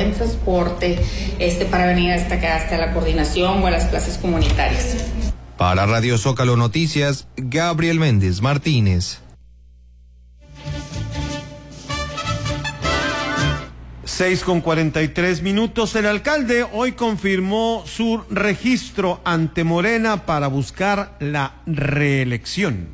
en transporte, para venir hasta la coordinación o a las plazas comunitarias. Para Radio Zócalo Noticias, Gabriel Méndez Martínez. 6:43. El alcalde hoy confirmó su registro ante Morena para buscar la reelección.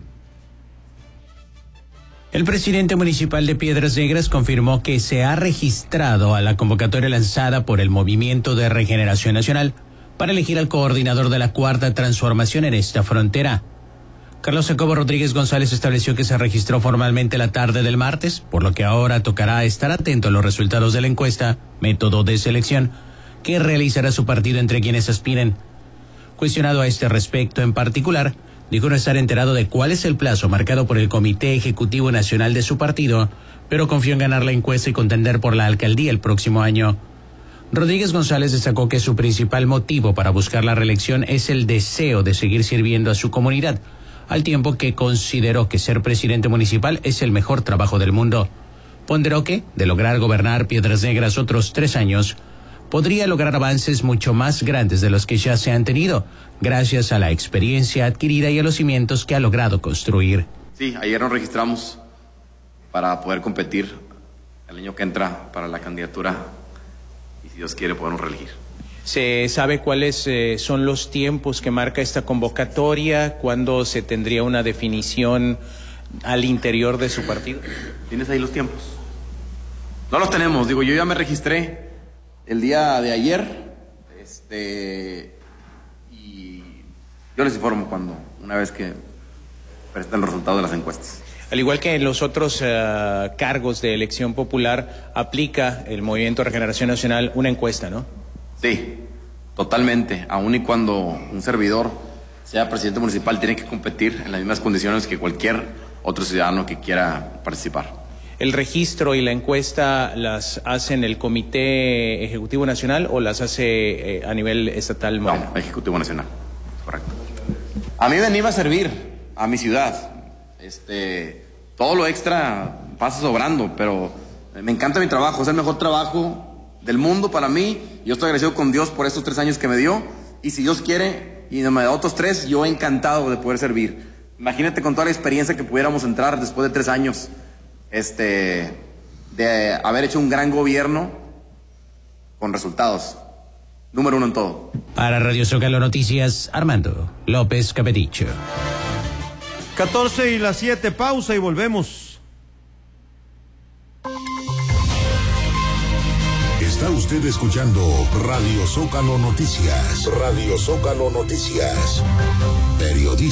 El presidente municipal de Piedras Negras confirmó que se ha registrado a la convocatoria lanzada por el Movimiento de Regeneración Nacional para elegir al coordinador de la Cuarta Transformación en esta frontera. Carlos Jacobo Rodríguez González estableció que se registró formalmente la tarde del martes, por lo que ahora tocará estar atento a los resultados de la encuesta, método de selección, que realizará su partido entre quienes aspiren. Cuestionado a este respecto en particular, dijo no estar enterado de cuál es el plazo marcado por el Comité Ejecutivo Nacional de su partido, pero confió en ganar la encuesta y contender por la alcaldía el próximo año. Rodríguez González destacó que su principal motivo para buscar la reelección es el deseo de seguir sirviendo a su comunidad, al tiempo que consideró que ser presidente municipal es el mejor trabajo del mundo. Ponderó que, de lograr gobernar Piedras Negras otros 3 años, podría lograr avances mucho más grandes de los que ya se han tenido, gracias a la experiencia adquirida y a los cimientos que ha logrado construir. Sí, ayer nos registramos para poder competir el año que entra para la candidatura y si Dios quiere podemos reelegir. ¿Se sabe cuáles son los tiempos que marca esta convocatoria? ¿Cuándo se tendría una definición al interior de su partido? ¿Tienes ahí los tiempos? No los tenemos, yo ya me registré el día de ayer, y yo les informo una vez que presenten los resultados de las encuestas. Al igual que en los otros cargos de elección popular, aplica el Movimiento de Regeneración Nacional una encuesta, ¿no? Sí, totalmente. Aun y cuando un servidor sea presidente municipal, tiene que competir en las mismas condiciones que cualquier otro ciudadano que quiera participar. ¿El registro y la encuesta las hacen el Comité Ejecutivo Nacional o las hace a nivel estatal? No, Ejecutivo Nacional, correcto. A mí venía a servir a mi ciudad. Todo lo extra pasa sobrando, pero me encanta mi trabajo, es el mejor trabajo del mundo para mí. Yo estoy agradecido con Dios por estos 3 años que me dio, y si Dios quiere y me da otros 3, yo encantado de poder servir. Imagínate con toda la experiencia que pudiéramos entrar después de 3 años de haber hecho un gran gobierno con resultados, número 1 en todo. Para Radio Zócalo Noticias, Armando López Capeticho. 14:07, pausa y volvemos. Está usted escuchando Radio Zócalo Noticias. Radio Zócalo Noticias. Periodismo.